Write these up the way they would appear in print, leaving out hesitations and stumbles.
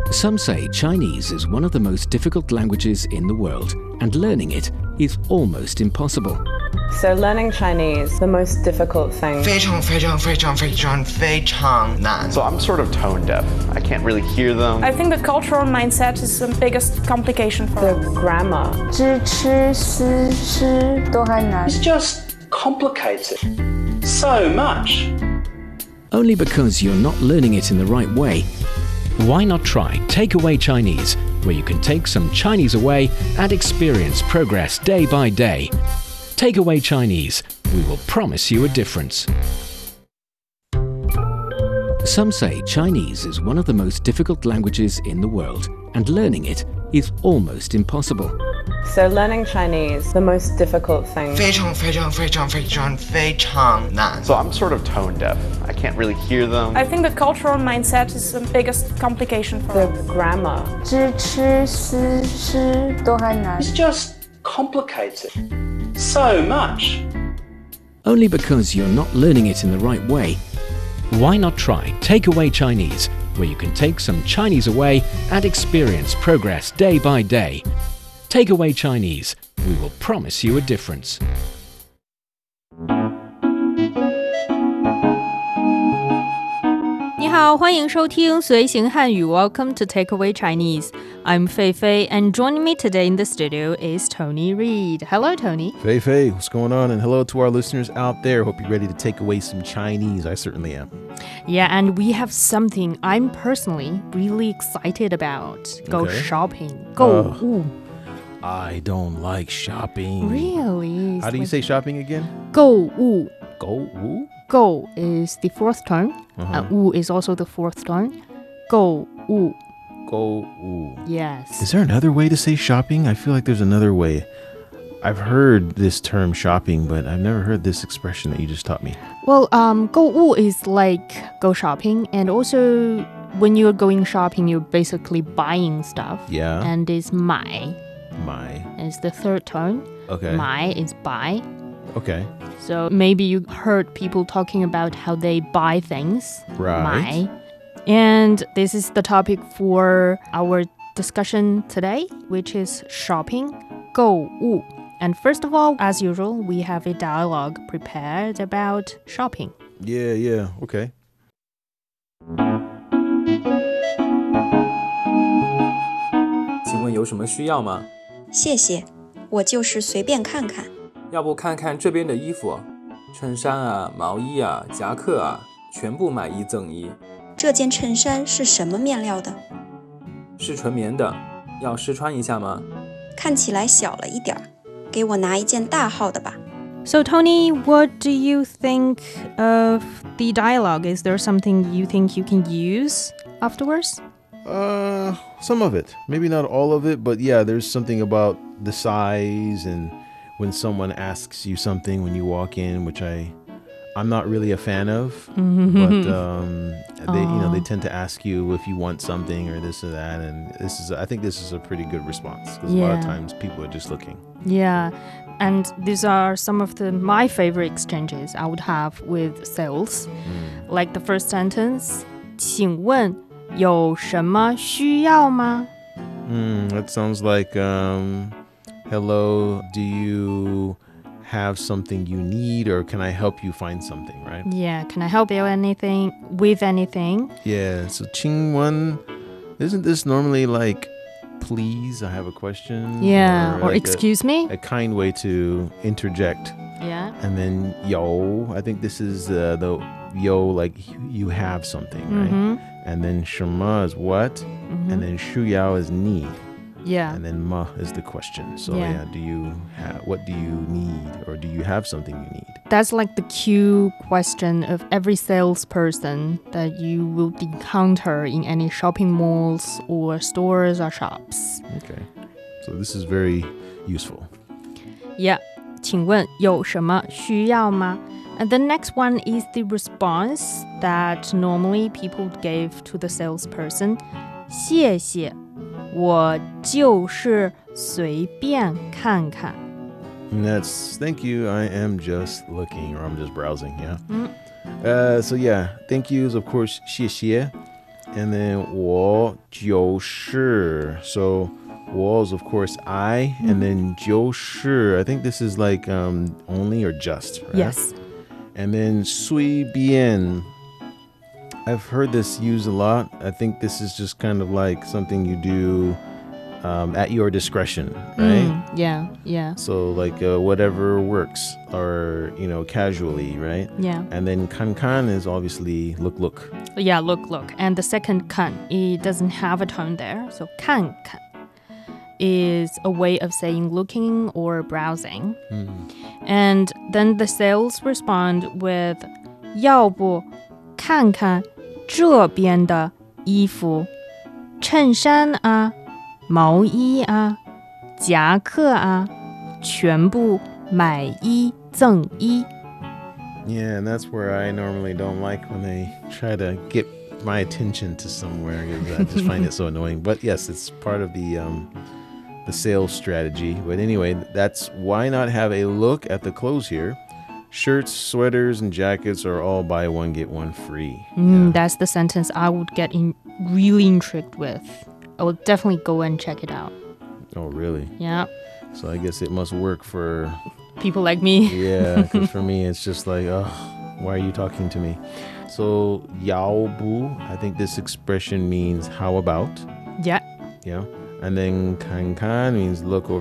Some say Chinese is one of the most difficult languages in the world, and learning it is almost impossible. So learning Chinese, the most difficult thing. 非常非常非常非常非常难 So I'm sort of tone deaf. I can't really hear them. I think the cultural mindset is the biggest complication for The us. grammar. 知吃思吃都还难。 It's just complicated so much. Only because you're not learning it in the right way. Why not try Takeaway Chinese, where you can take some Chinese away and experience progress day by day. Takeaway Chinese, we will promise you a difference. Some say Chinese is one of the most difficult languages in the world, and learning it is almost impossible. So learning Chinese, the most difficult thing. 非常非常非常非常非常难 So I'm sort of tone deaf. I can't really hear them. I think the cultural mindset is the biggest complication for The us. grammar. 知吃思吃都还难。 It's just complicated so much. Only because you're not learning it in the right way. Why not try Takeaway Chinese, where you can take some Chinese away and experience progress day by day. Takeaway Chinese, we will promise you a difference. 你好，欢迎收听随行汉语 Welcome to Takeaway Chinese. I'm Fei Fei, and joining me today in the studio is Tony Reed. Hello, Tony. Fei Fei, what's going on? And hello to our listeners out there. Hope you're ready to take away some Chinese. I certainly am. Yeah, and we have something I'm personally really excited about. Go Okay. shopping. Go. Ooh, I don't like shopping. really? How do you say shopping again? Go. Ooh. Go woo? Go is the fourth tone. Wu is also the fourth tone. Go. Ooh. Go woo. Yes. Is there another way to say shopping? I feel like there's another way. I've heard this term shopping, but I've never heard this expression that you just taught me. Well, go wu is like go shopping, and also when you're going shopping, you're basically buying stuff. Yeah. And is mai My. is the third tone. Okay. Mai is buy. Okay. So maybe you heard people talking about how they buy things. Right. Mai. And this is the topic for our discussion today, which is shopping. Go wu. And first of all, as usual, we have a dialogue prepared about shopping. Yeah. Okay. 请问有什么需要吗？ 谢谢，我就是随便看看。 要不看看这边的衣服，衬衫啊、毛衣啊、夹克啊，全部买一赠一。 这件衬衫是什么面料的？ 是纯棉的，要试穿一下吗？ 看起来小了一点儿，给我拿一件大号的吧。 So, Tony, what do you think of the dialogue? Is there something you think you can use afterwards? Some of it. Maybe not all of it, but yeah, there's something about the size and when someone asks you something when you walk in, which I'm not really a fan of. But they tend to ask you if you want something or this or that, and I think this is a pretty good response because a lot of times people are just looking. Yeah. And these are some of my favorite exchanges I would have with sales. Like the first sentence, 请问有什么需要吗? That sounds like, hello, do you have something you need, or can I help you find something, right? Yeah, can I help you with anything? Yeah, so 请问, isn't this normally like, please, I have a question? Yeah, or like excuse me? A kind way to interject. Yeah. And then yo, I think this is the yo, like you have something, right? And then 什么 is what, and then 需要 is need. Yeah. And then ma is the question. So Yeah. what do you need, or do you have something you need? That's like the cue question of every salesperson that you will encounter in any shopping malls or stores or shops. Okay. So this is very useful. Yeah. 请问有什么需要吗? And the next one is the response that normally people give to the salesperson. 谢谢，我就是随便看看。 And that's thank you, I am just looking, or I'm just browsing, yeah. So yeah, thank you is of course 谢谢. And then 我就是 So 我 is of course I, and then 就是 I think this is like only or just, right? Yes. And then 随便 I've heard this used a lot. I think this is just kind of like something you do at your discretion, right? Yeah. So like whatever works, or casually, right? Yeah. And then 看看 is obviously look. Yeah, look. And the second 看, it doesn't have a tone there. So 看看 is a way of saying looking or browsing. And then the sales respond with 要不看看这边的衣服，衬衫啊，毛衣啊，夹克啊，全部买一赠一。 Yeah, and that's where I normally don't like when they try to get my attention to somewhere. I just find it so annoying. But yes, it's part of the sales strategy. But anyway, that's why not have a look at the clothes here. Shirts, sweaters, and jackets are all buy one, get one free. That's the sentence I would get really intrigued with. I will definitely go and check it out. Oh, really? Yeah. So I guess it must work for people like me. Yeah, because for me, it's just like, oh, why are you talking to me? So, 要不, I think this expression means how about. Yeah. Yeah. And then 看看 means look.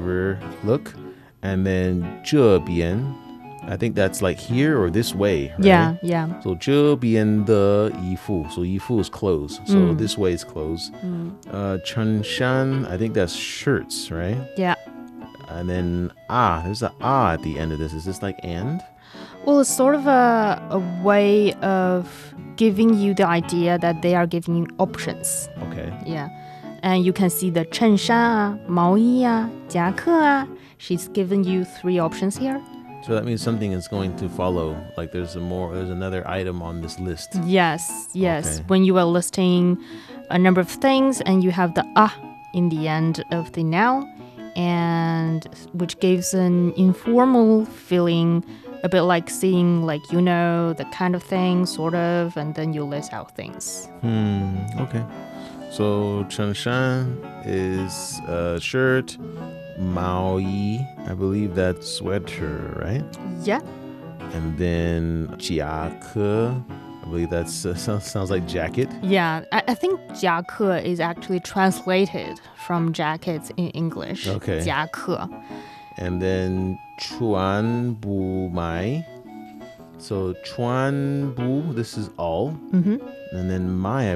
And then 这边, I think that's like here or this way, right? Yeah. So 这边的衣服. So 衣服 is clothes. So this way is clothes. 衬衫, I think that's shirts, right? Yeah. And then there's a at the end of this. Is this like and? Well, it's sort of a way of giving you the idea that they are giving you options. Okay. Yeah. And you can see the 衬衫啊，毛衣啊，夹克啊. She's given you 3 options here. So that means something is going to follow. Like there's another item on this list. Yes. Okay. When you are listing a number of things and you have the in the end of the noun, and which gives an informal feeling, a bit like saying the kind of thing, sort of, and then you list out things. Okay. So 衬衫 is a shirt. 毛衣, I believe that's sweater, right? Yeah. And then 夹克, I believe that sounds like jacket. Yeah, I think 夹克 is actually translated from jackets in English. Okay. 夹克. And then 穿不买. So 穿不, this is all. Mm-hmm. And then 买, I